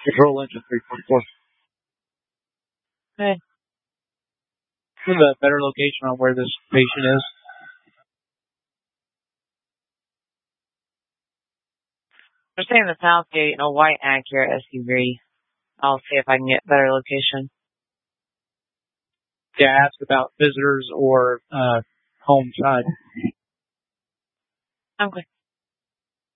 Control engine 344. Okay. Give a better location on where this patient is. We're staying in the Southgate in a white Acura SUV. I'll see if I can get better location. Yeah, ask about visitors or home side. Okay.